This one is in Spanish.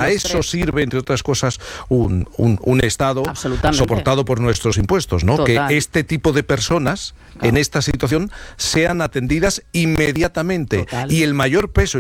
eso sirve, entre otras cosas, un Estado soportado por nuestros impuestos, ¿no? Total. Que este tipo de personas, en esta situación, sean atendidas inmediatamente. Total. Y el mayor peso